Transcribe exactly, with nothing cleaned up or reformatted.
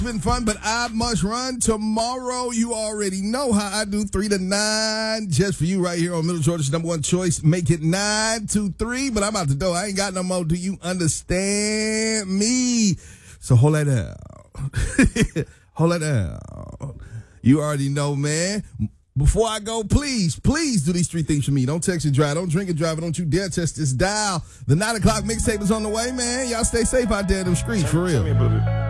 Been fun, but I must run tomorrow. You already know how I do. Three to nine, just for you right here on Middle Georgia's number one choice. Make it nine to three, but I'm out the door. I ain't got no more. Do you understand me? So hold that down. Hold that down. You already know, man. Before I go, please, please do these three things for me. Don't text and drive. Don't drink and drive. Don't you dare test this dial. The nine o'clock mixtape is on the way, man. Y'all stay safe out there in them streets, for real.